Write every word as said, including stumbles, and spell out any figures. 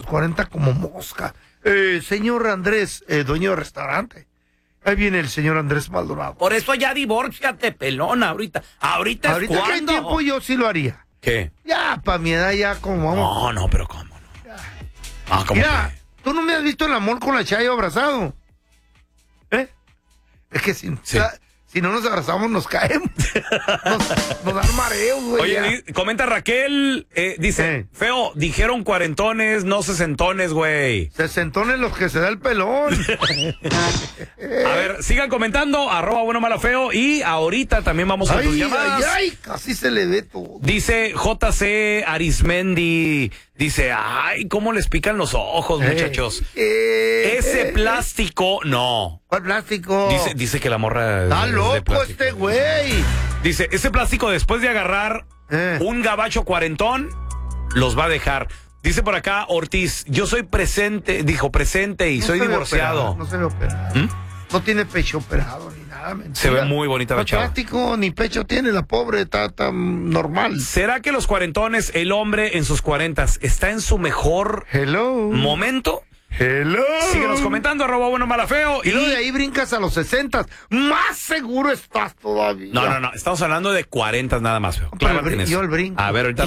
cuarenta como mosca. Eh, señor Andrés, eh, dueño de restaurante. Ahí viene el señor Andrés Maldonado. Por eso ya divórciate, pelón, ahorita. Ahorita, Ahorita es que hay cuando. tiempo yo sí lo haría. ¿Qué? Ya, para mi edad ya como vamos. No, no, pero ¿cómo no? Ah, ¿cómo Mira, que? ¿tú no me has visto el amor con la Chayo abrazado? ¿Eh? Es que si, Sí. la, si no nos abrazamos nos caemos. Nos, nos dan mareos, güey. Oye, ya. di- comenta Raquel, eh, dice, Eh. feo, dijeron cuarentones, no sesentones, güey. Sesentones los que se da el pelón. A ver, sigan comentando, arroba bueno malo feo, y ahorita también vamos a tus Ay, llamadas. ay, ay, casi se le ve todo. Dice J C Arismendi, dice, ay, cómo les pican los ojos, muchachos. Eh, Ese eh, plástico, no. ¿Cuál plástico? Dice, dice que la morra... Está es de loco plástico. este güey. Dice, ese plástico después de agarrar Eh. un gabacho cuarentón, los va a dejar. Dice por acá Ortiz, yo soy presente, dijo presente y No soy se ve divorciado. operado, no se ve operado. ¿Mm? No tiene pecho operado ni nada. Mentira. Se ve muy bonita la No, chava. plástico ni pecho tiene la pobre, está tan normal. ¿Será que los cuarentones, el hombre en sus cuarentas, está en su mejor Hello. momento? Hello. Síguenos comentando, arroba bueno mala feo. Y luego de ahí brincas a los sesenta. Más seguro estás todavía. No, no, no, estamos hablando de cuarenta nada más, feo. Pero el Clávate en brin- eso. yo el brinco. A ver, ahorita